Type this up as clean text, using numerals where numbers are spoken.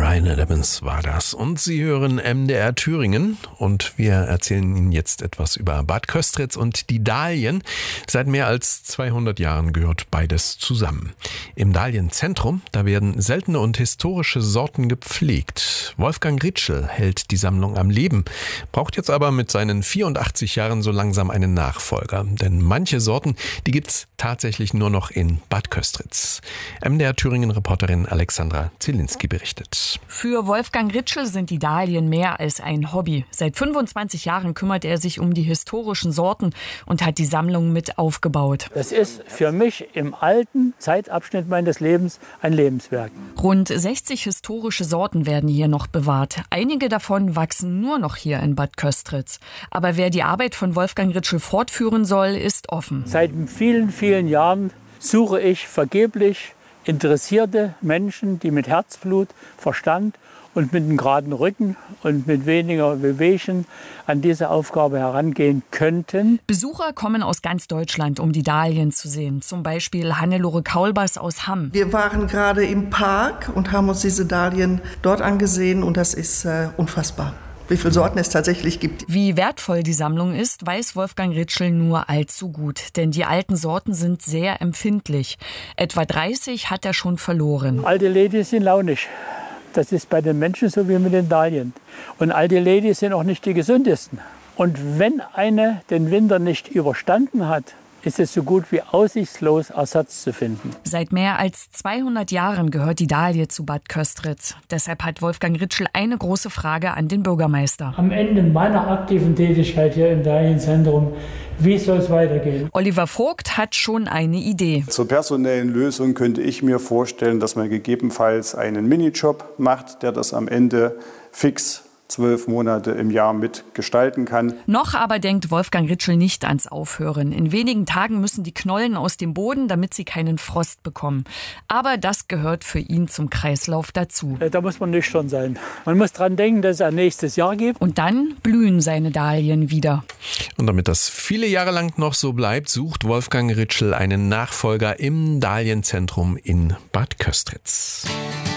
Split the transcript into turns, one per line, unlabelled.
Bryan Adams war das. Und Sie hören MDR Thüringen und wir erzählen Ihnen jetzt etwas über Bad Köstritz und die Dahlien. Seit mehr als 200 Jahren gehört beides zusammen. Im Dahlienzentrum, da werden seltene und historische Sorten gepflegt. Wolfgang Ritschl hält die Sammlung am Leben, braucht jetzt aber mit seinen 84 Jahren so langsam einen Nachfolger. Denn manche Sorten, die gibt's tatsächlich nur noch in Bad Köstritz. MDR Thüringen-Reporterin Alexandra Zielinski berichtet.
Für Wolfgang Ritschl sind die Dahlien mehr als ein Hobby. Seit 25 Jahren kümmert er sich um die historischen Sorten und hat die Sammlung mit aufgebaut.
Das ist für mich im alten Zeitabschnitt meines Lebens ein Lebenswerk.
Rund 60 historische Sorten werden hier noch bewahrt. Einige davon wachsen nur noch hier in Bad Köstritz. Aber wer die Arbeit von Wolfgang Ritschl fortführen soll, ist offen.
Seit vielen, vielen Jahren suche ich vergeblich interessierte Menschen, die mit Herzblut, Verstand und mit einem geraden Rücken und mit weniger Wehwehchen an diese Aufgabe herangehen könnten.
Besucher kommen aus ganz Deutschland, um die Dahlien zu sehen. Zum Beispiel Hannelore Kaulbers aus Hamm.
Wir waren gerade im Park und haben uns diese Dahlien dort angesehen und das ist unfassbar, wie viele Sorten es tatsächlich gibt.
Wie wertvoll die Sammlung ist, weiß Wolfgang Ritschl nur allzu gut. Denn die alten Sorten sind sehr empfindlich. Etwa 30 hat er schon verloren.
Alte Ladies sind launig. Das ist bei den Menschen so wie mit den Dahlien. Und alte Ladies sind auch nicht die gesündesten. Und wenn eine den Winter nicht überstanden hat, ist es so gut wie aussichtslos, Ersatz zu finden.
Seit mehr als 200 Jahren gehört die Dahlie zu Bad Köstritz. Deshalb hat Wolfgang Ritschl eine große Frage an den Bürgermeister.
Am Ende meiner aktiven Tätigkeit hier im Dahlienzentrum, wie soll es weitergehen?
Oliver Vogt hat schon eine Idee.
Zur personellen Lösung könnte ich mir vorstellen, dass man gegebenenfalls einen Minijob macht, der das am Ende fix 12 Monate im Jahr mitgestalten kann.
Noch aber denkt Wolfgang Ritschl nicht ans Aufhören. In wenigen Tagen müssen die Knollen aus dem Boden, damit sie keinen Frost bekommen. Aber das gehört für ihn zum Kreislauf dazu.
Da muss man nüchtern sein. Man muss dran denken, dass es ein nächstes Jahr gibt.
Und dann blühen seine Dahlien wieder.
Und damit das viele Jahre lang noch so bleibt, sucht Wolfgang Ritschl einen Nachfolger im Dahlienzentrum in Bad Köstritz.